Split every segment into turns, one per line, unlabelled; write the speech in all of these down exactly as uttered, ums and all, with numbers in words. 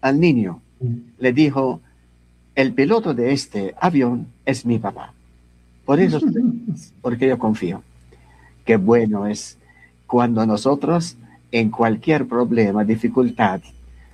al niño. Le dijo, el piloto de este avión es mi papá. Por eso, porque yo confío. Qué bueno es cuando nosotros, en cualquier problema, dificultad,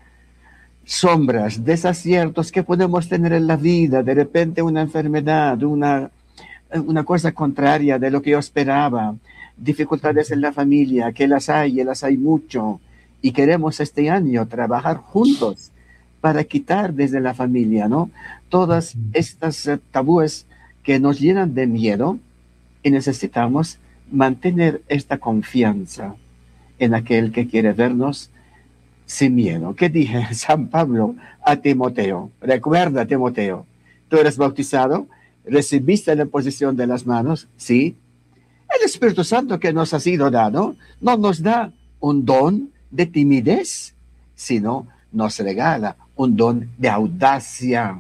sombras, desaciertos que podemos tener en la vida, de repente una enfermedad, una, una cosa contraria de lo que yo esperaba, dificultades en la familia, que las hay, y las hay mucho, y queremos este año trabajar juntos para quitar desde la familia, ¿no? Todas estas uh, tabúes que nos llenan de miedo, y necesitamos mantener esta confianza en aquel que quiere vernos sin miedo. ¿Qué dije San Pablo a Timoteo? Recuerda, Timoteo, tú eres bautizado, recibiste la imposición de las manos, sí. El Espíritu Santo que nos ha sido dado no nos da un don de timidez, sino nos regala un don de audacia,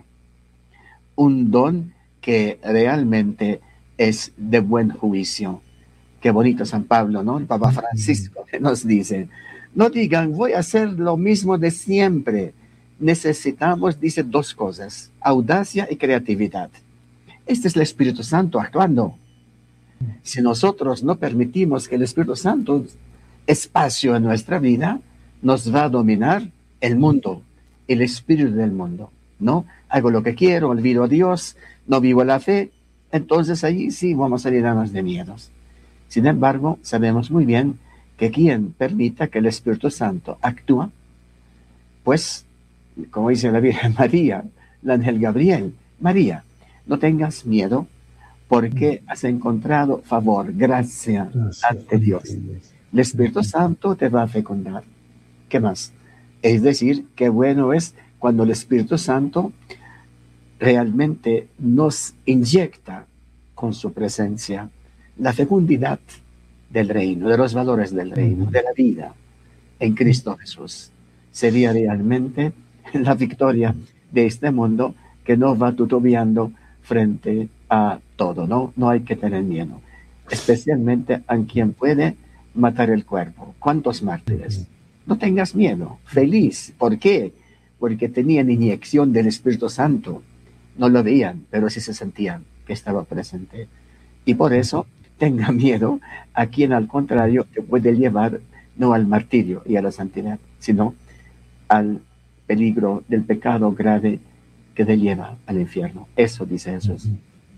un don que realmente es de buen juicio. Qué bonito San Pablo, ¿no? El Papa Francisco que nos dice, no digan, voy a hacer lo mismo de siempre. Necesitamos, dice, dos cosas, audacia y creatividad. Este es el Espíritu Santo actuando. Si nosotros no permitimos que el Espíritu Santo espacio en nuestra vida, nos va a dominar el mundo, el espíritu del mundo, ¿no? Hago lo que quiero, olvido a Dios, no vivo la fe, entonces allí sí vamos a llenarnos de miedos. Sin embargo, sabemos muy bien que quien permita que el Espíritu Santo actúa, pues, como dice la Virgen María, el ángel Gabriel, María, no tengas miedo porque has encontrado favor, gracia ante Dios. El Espíritu Santo te va a fecundar. ¿Qué más? Es decir, qué bueno es cuando el Espíritu Santo realmente nos inyecta con su presencia la fecundidad del reino, de los valores del reino, de la vida en Cristo Jesús. Sería realmente la victoria de este mundo que no va tutobiando frente a todo, ¿no? No hay que tener miedo, especialmente a quien puede matar el cuerpo. ¿Cuántos mártires? No tengas miedo, feliz. ¿Por qué? Porque tenían inyección del Espíritu Santo. No lo veían, pero sí se sentían que estaba presente. Y por eso tenga miedo a quien al contrario te puede llevar no al martirio y a la santidad, sino al peligro del pecado grave que te lleva al infierno. Eso dice Jesús.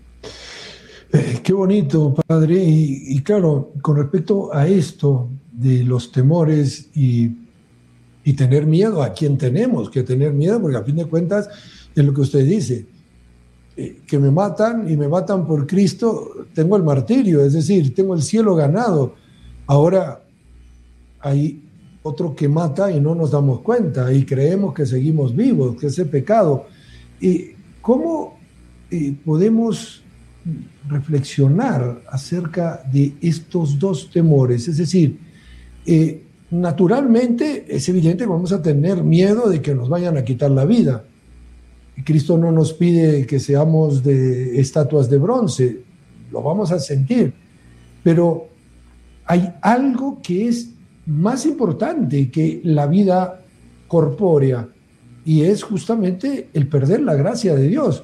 Eh, qué bonito, padre. Y, y claro, con respecto a esto de los temores y, y tener miedo, ¿a quién tenemos que tener miedo? Porque a fin de cuentas es lo que usted dice, eh, que me matan y me matan por Cristo, tengo el martirio, es decir, tengo el cielo ganado. Ahora hay otro que mata y no nos damos cuenta y creemos que seguimos vivos, que ese pecado. ¿Y cómo eh, podemos reflexionar acerca de estos dos temores? Es decir, eh, naturalmente es evidente que vamos a tener miedo de que nos vayan a quitar la vida. Cristo no nos pide que seamos de estatuas de bronce, lo vamos a sentir, pero hay algo que es más importante que la vida corpórea y es justamente el perder la gracia de Dios.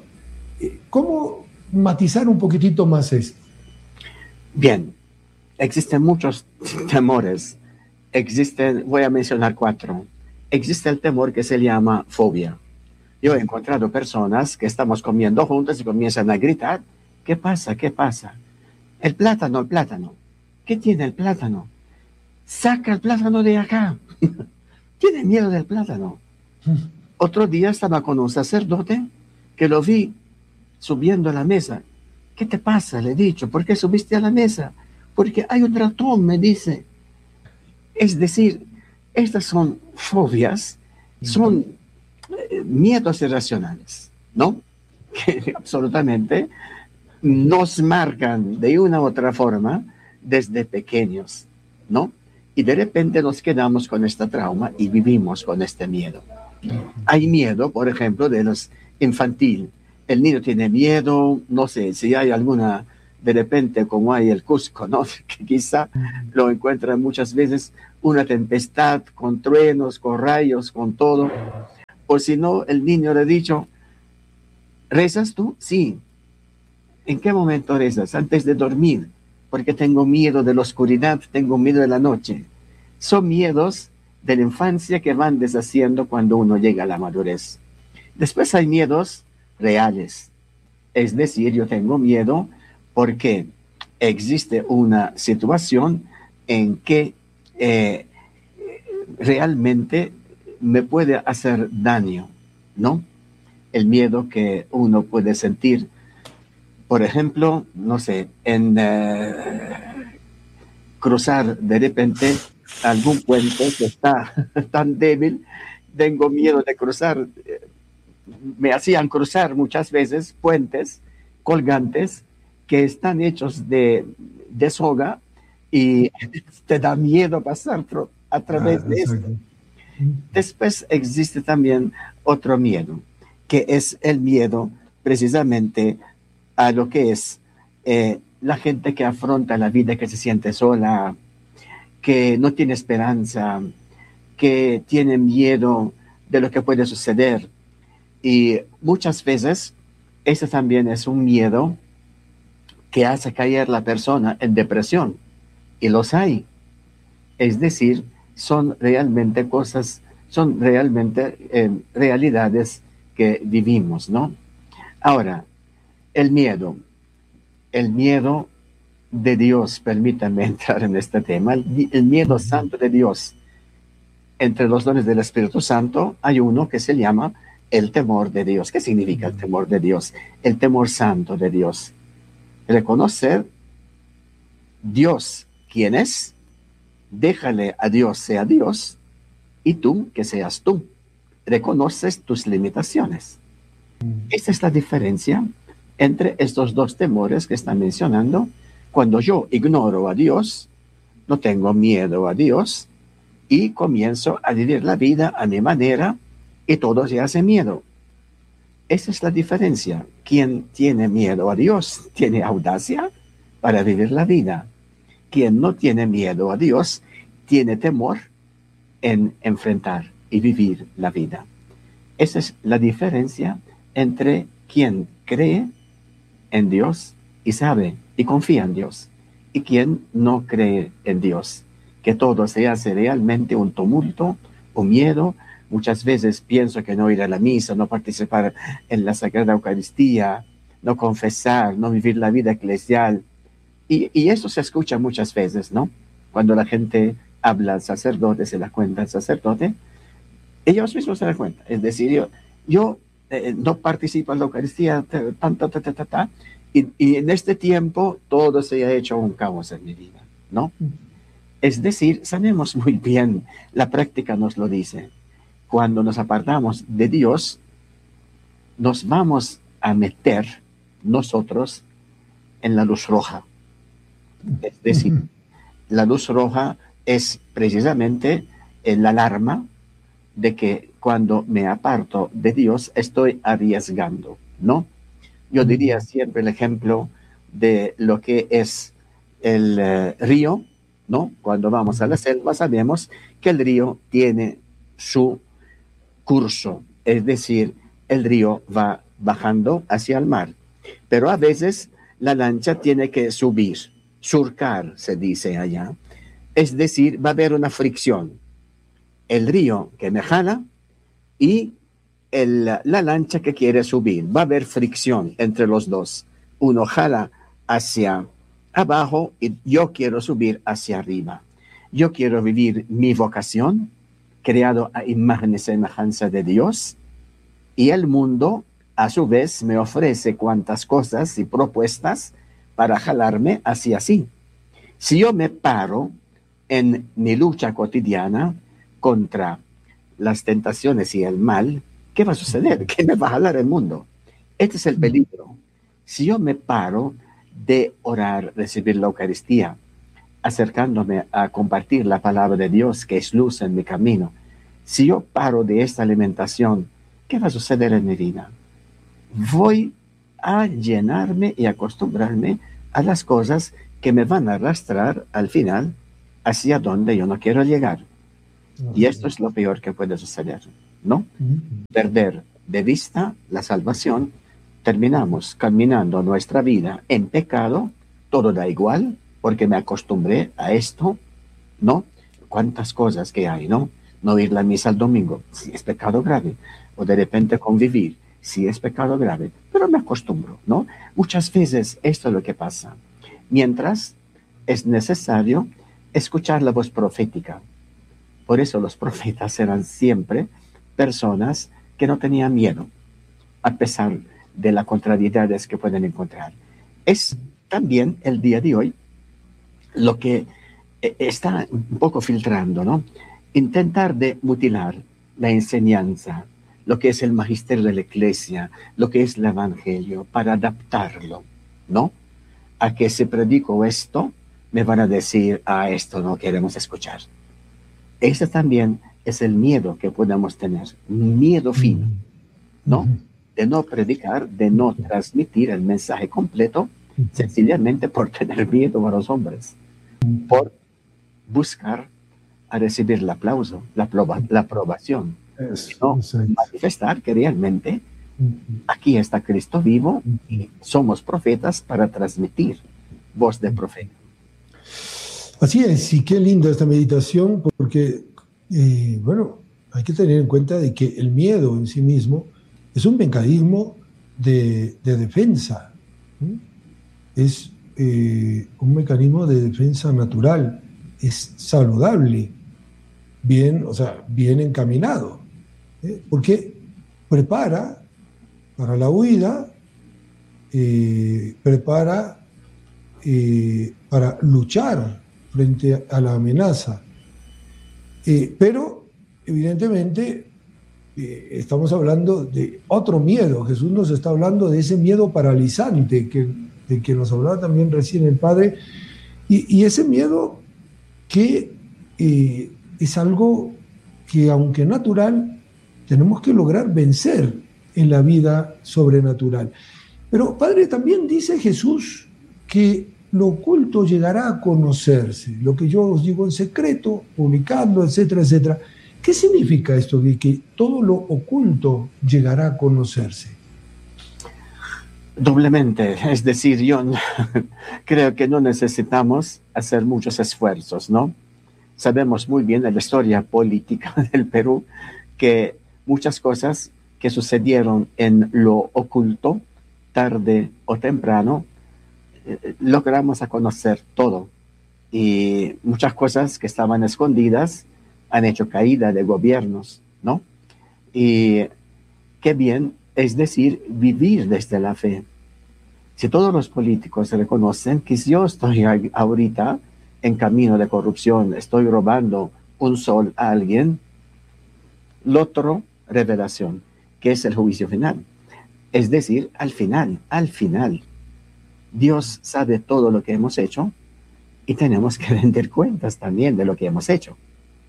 ¿Cómo matizar un poquitito más esto?
Bien, existen muchos temores. Existen, voy a mencionar cuatro. Existe el temor que se llama fobia. Yo he encontrado personas que estamos comiendo juntas y comienzan a gritar. ¿Qué pasa? ¿Qué pasa? El plátano, el plátano. ¿Qué tiene el plátano? Saca el plátano de acá. Tiene miedo del plátano. Otro día estaba con un sacerdote que lo vi subiendo a la mesa. ¿Qué te pasa? Le he dicho. ¿Por qué subiste a la mesa? Porque hay un ratón, me dice. Es decir, estas son fobias, son eh, miedos irracionales, ¿no? Que absolutamente nos marcan de una u otra forma desde pequeños, ¿no? Y de repente nos quedamos con este trauma y vivimos con este miedo. Hay miedo, por ejemplo, de los infantil. El niño tiene miedo, no sé, si hay alguna, de repente, como hay el Cusco, ¿no? Que quizá lo encuentran muchas veces, una tempestad con truenos, con rayos, con todo. O si no, el niño le ha dicho, ¿rezas tú? Sí. ¿En qué momento rezas? Antes de dormir, porque tengo miedo de la oscuridad, tengo miedo de la noche. Son miedos de la infancia que van deshaciendo cuando uno llega a la madurez. Después hay miedos reales. Es decir, yo tengo miedo porque existe una situación en que eh, realmente me puede hacer daño, ¿no? El miedo que uno puede sentir, por ejemplo, no sé, en eh, cruzar de repente algún puente que está tan débil, tengo miedo de cruzar. Me hacían cruzar muchas veces puentes colgantes que están hechos de, de soga y te da miedo pasar a través
Ah,
de esto.
exacto.
Después existe también otro miedo, que es el miedo precisamente a lo que es eh, la gente que afronta la vida, que se siente sola, que no tiene esperanza, que tiene miedo de lo que puede suceder. Y muchas veces ese también es un miedo que hace caer la persona en depresión. Y los hay. Es decir, son realmente cosas, son realmente eh, realidades que vivimos, ¿no? Ahora, el miedo. El miedo de Dios, permítanme entrar en este tema. El, el miedo santo de Dios. Entre los dones del Espíritu Santo hay uno que se llama el temor de Dios. ¿Qué significa el temor de Dios? El temor santo de Dios. Reconocer Dios quién es, déjale a Dios sea Dios y tú que seas tú. Reconoces tus limitaciones. Esta es la diferencia entre estos dos temores que están mencionando. Cuando yo ignoro a Dios, no tengo miedo a Dios y comienzo a vivir la vida a mi manera y todo se hace miedo. Esa es la diferencia. Quien tiene miedo a Dios tiene audacia para vivir la vida. Quien no tiene miedo a Dios tiene temor en enfrentar y vivir la vida. Esa es la diferencia entre quien cree en Dios y sabe y confía en Dios y quien no cree en Dios, que todo se hace realmente un tumulto, un miedo. Muchas veces pienso que no ir a la misa, no participar en la Sagrada Eucaristía, no confesar, no vivir la vida eclesial. Y, y eso se escucha muchas veces, ¿no? Cuando la gente habla al sacerdote, se la cuenta al sacerdote, ellos mismos se dan cuenta. Es decir, yo, yo eh, no participo en la Eucaristía, ta, ta, ta, ta, ta, ta, y, y en este tiempo todo se ha hecho un caos en mi vida, ¿no? Es decir, sabemos muy bien, la práctica nos lo dice, cuando nos apartamos de Dios, nos vamos a meter nosotros en la luz roja. Es decir, la luz roja es precisamente la alarma de que cuando me aparto de Dios estoy arriesgando, ¿no? Yo diría siempre el ejemplo de lo que es el eh, río, ¿no? Cuando vamos a la selva sabemos que el río tiene su curso, es decir, el río va bajando hacia el mar, pero a veces la lancha tiene que subir, surcar, se dice allá, es decir, va a haber una fricción, el río que me jala y el, la lancha que quiere subir, va a haber fricción entre los dos, uno jala hacia abajo y yo quiero subir hacia arriba, yo quiero vivir mi vocación, creado a imagen y semejanza de Dios, y el mundo a su vez me ofrece cuantas cosas y propuestas para jalarme hacia sí. Si yo me paro en mi lucha cotidiana contra las tentaciones y el mal, ¿qué va a suceder? ¿Qué me va a jalar el mundo? Este es el peligro. Si yo me paro de orar, recibir la Eucaristía, acercándome a compartir la palabra de Dios, que es luz en mi camino, si yo paro de esta alimentación, ¿qué va a suceder en mi vida? Voy a llenarme y acostumbrarme a las cosas que me van a arrastrar al final hacia donde yo no quiero llegar. Y esto es lo peor que puede suceder, ¿no? Perder de vista la salvación, terminamos caminando nuestra vida en pecado, todo da igual, porque me acostumbré a esto, ¿no? Cuántas cosas que hay, ¿no? No ir a la misa el domingo, si es pecado grave, o de repente convivir, si es pecado grave, pero me acostumbro, ¿no? Muchas veces esto es lo que pasa, mientras es necesario escuchar la voz profética. Por eso los profetas eran siempre personas que no tenían miedo, a pesar de las contrariedades que pueden encontrar. Es también el día de hoy lo que está un poco filtrando, ¿no? Intentar de mutilar la enseñanza, lo que es el magisterio de la iglesia, lo que es el evangelio, para adaptarlo, ¿no? A que si predico esto, me van a decir, ah, esto no queremos escuchar. Ese también es el miedo que podemos tener, miedo fino, ¿no? De no predicar, de no transmitir el mensaje completo, sencillamente por tener miedo a los hombres, por buscar a recibir el aplauso, la, aproba, la aprobación, no manifestar que realmente aquí está Cristo vivo y somos profetas para transmitir voz de profeta.
Así es, y qué linda esta meditación, porque, eh, bueno, hay que tener en cuenta de que el miedo en sí mismo es un mecanismo de, de defensa, ¿sí? Es eh, un mecanismo de defensa natural, es saludable, bien, o sea, bien encaminado, ¿eh? Porque prepara para la huida, eh, prepara eh, para luchar frente a la amenaza. Eh, pero, evidentemente, eh, estamos hablando de otro miedo. Jesús nos está hablando de ese miedo paralizante que, de que nos hablaba también recién el Padre, y, y ese miedo que eh, es algo que, aunque natural, tenemos que lograr vencer en la vida sobrenatural. Pero, Padre, también dice Jesús que lo oculto llegará a conocerse, lo que yo os digo en secreto, publicando, etcétera, etcétera. ¿Qué significa esto de que todo lo oculto llegará a conocerse?
Doblemente, es decir, yo creo que no necesitamos hacer muchos esfuerzos, ¿no? Sabemos muy bien en la historia política del Perú que muchas cosas que sucedieron en lo oculto, tarde o temprano, logramos a conocer todo, y muchas cosas que estaban escondidas han hecho caída de gobiernos, ¿no? Y qué bien, es decir, vivir desde la fe. Si todos los políticos reconocen que si yo estoy ahorita en camino de corrupción, estoy robando un sol a alguien, lo otro, revelación, que es el juicio final. Es decir, al final, al final, Dios sabe todo lo que hemos hecho y tenemos que rendir cuentas también de lo que hemos hecho.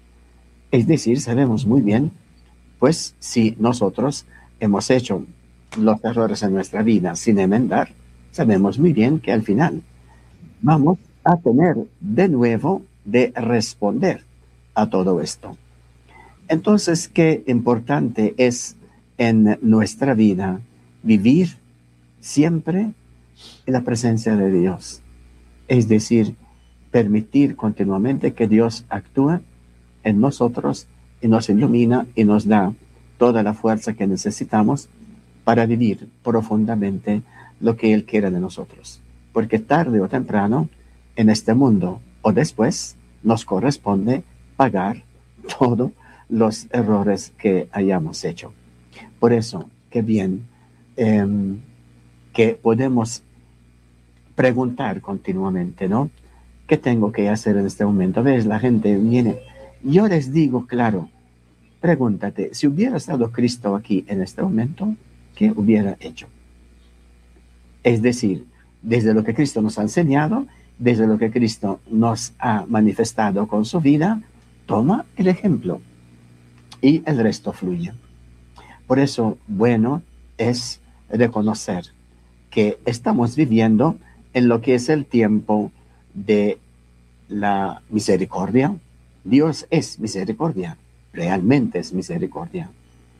Es decir, sabemos muy bien, pues, si nosotros hemos hecho los errores en nuestra vida sin enmendar, sabemos muy bien que al final vamos a tener de nuevo de responder a todo esto. Entonces, qué importante es en nuestra vida vivir siempre en la presencia de Dios. Es decir, permitir continuamente que Dios actúe en nosotros y nos ilumina y nos da toda la fuerza que necesitamos para vivir profundamente lo que Él quiere de nosotros. Porque tarde o temprano, en este mundo o después, nos corresponde pagar todos los errores que hayamos hecho. Por eso, qué bien eh, que podemos preguntar continuamente, ¿no? ¿Qué tengo que hacer en este momento? A veces la gente viene, yo les digo, claro, pregúntate, si hubiera estado Cristo aquí en este momento, ¿qué hubiera hecho? Es decir, desde lo que Cristo nos ha enseñado, desde lo que Cristo nos ha manifestado con su vida, toma el ejemplo y el resto fluye. Por eso, bueno es reconocer que estamos viviendo en lo que es el tiempo de la misericordia. Dios es misericordia, realmente es misericordia.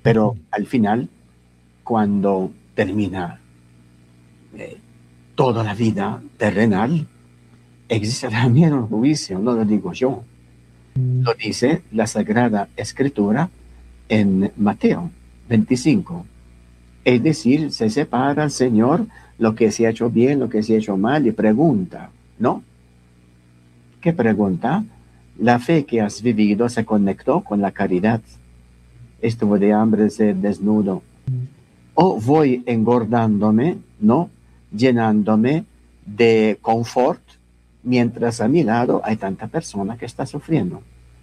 Pero al final, cuando termina eh, toda la vida terrenal, existe también un juicio, no lo digo yo. Lo dice la Sagrada Escritura en Mateo veinticinco. Es decir, se separa al Señor lo que se ha hecho bien, lo que se ha hecho mal, y pregunta, ¿no? ¿Qué pregunta? La fe que has vivido se conectó con la caridad. Estuvo de hambre, sed, desnudo. O voy engordándome, ¿no? Llenándome de confort, mientras a mi lado hay tanta persona que está sufriendo.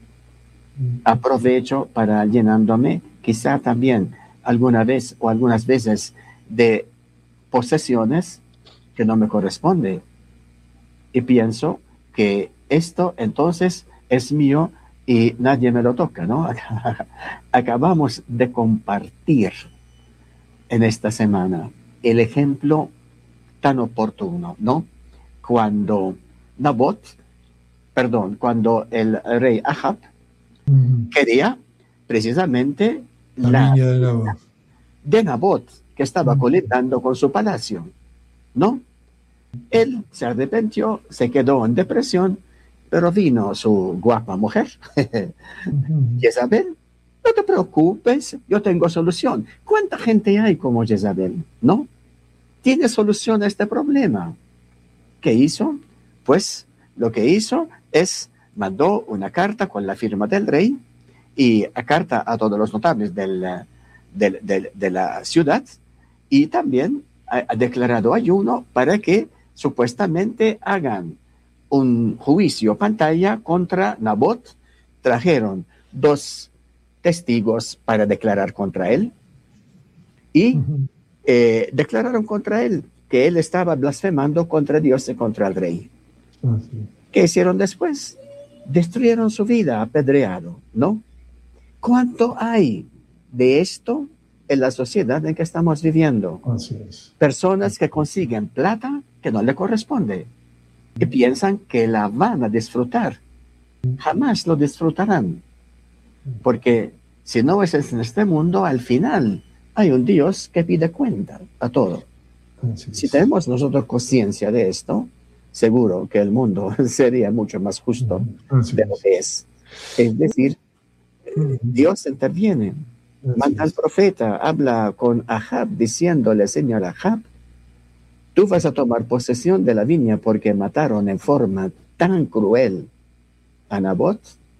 Aprovecho para llenándome, quizá también alguna vez o algunas veces, de posesiones que no me corresponden. Y pienso que esto entonces es mío y nadie me lo toca, ¿no? Acabamos de compartir en esta semana el ejemplo tan oportuno, ¿no? Cuando Nabot, perdón, cuando el rey Ahab uh-huh. quería precisamente
la,
la
viña de Nabot,
de Nabot, que estaba uh-huh. colindando con su palacio, ¿no? Él se arrepintió, se quedó en depresión, pero vino su guapa mujer, uh-huh. Jezabel. No te preocupes, yo tengo solución. ¿Cuánta gente hay como Jezabel, no? Tiene solución a este problema. ¿Qué hizo? Pues lo que hizo es mandó una carta con la firma del rey y a carta a todos los notables del, del, del, de la ciudad, y también ha, ha declarado ayuno para que supuestamente hagan un juicio pantalla contra Nabot. Trajeron dos testigos para declarar contra él y uh-huh. eh, declararon contra él que él estaba blasfemando contra Dios y contra el rey. Uh-huh. ¿Qué hicieron después? Destruyeron su vida, apedreado, ¿no? ¿Cuánto hay de esto en la sociedad en que estamos viviendo?
Así es.
Personas que consiguen plata que no le corresponde y piensan que la van a disfrutar. Jamás lo disfrutarán. Porque si no es en este mundo, al final hay un Dios que pide cuenta a todo. Si tenemos nosotros conciencia de esto, seguro que el mundo sería mucho más justo de lo que es. Es decir, Dios interviene, manda al profeta, habla con Ahab diciéndole, señor Ahab, tú vas a tomar posesión de la viña porque mataron en forma tan cruel a Nabot.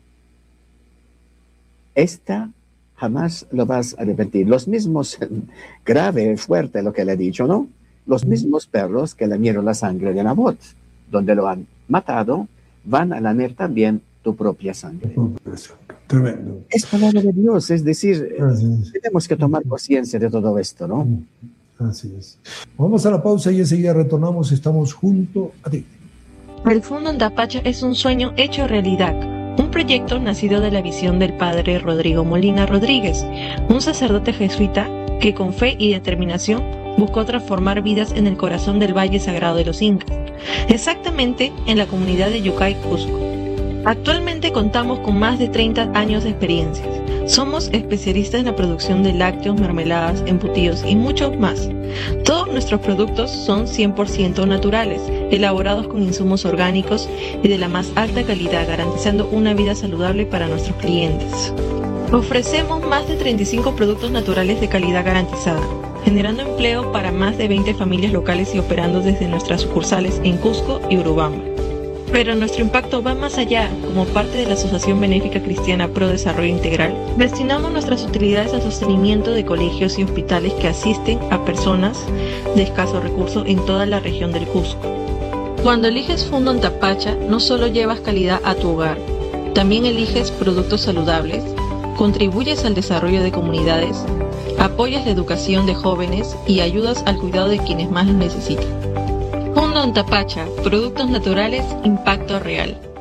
Esta jamás lo vas a arrepentir. Los mismos, grave, fuerte lo que le he dicho, ¿no? Los mismos perros que lamieron la sangre de Nabot, donde lo han matado, van a lamer también tu propia sangre.
Tremendo.
Es palabra de Dios, es decir, es. tenemos que tomar conciencia de todo esto, ¿no?
Así es. Vamos a la pausa y enseguida retornamos, estamos junto a ti.
El Fundo Antapacha es un sueño hecho realidad. Un proyecto nacido de la visión del padre Rodrigo Molina Rodríguez, un sacerdote jesuita que con fe y determinación buscó transformar vidas en el corazón del Valle Sagrado de los Incas, exactamente en la comunidad de Yucay, Cusco. Actualmente contamos con más de treinta años de experiencias. Somos especialistas en la producción de lácteos, mermeladas, embutidos y mucho más. Todos nuestros productos son cien por ciento naturales, elaborados con insumos orgánicos y de la más alta calidad, garantizando una vida saludable para nuestros clientes. Ofrecemos más de treinta y cinco productos naturales de calidad garantizada, generando empleo para más de veinte familias locales y operando desde nuestras sucursales en Cusco y Urubamba. Pero nuestro impacto va más allá. Como parte de la Asociación Benéfica Cristiana Pro Desarrollo Integral, destinamos nuestras utilidades al sostenimiento de colegios y hospitales que asisten a personas de escasos recursos en toda la región del Cusco. Cuando eliges Fundo Antapacha, no solo llevas calidad a tu hogar, también eliges productos saludables, contribuyes al desarrollo de comunidades, apoyas la educación de jóvenes y ayudas al cuidado de quienes más lo necesitan. Fundo Antapacha, productos naturales, impacto real.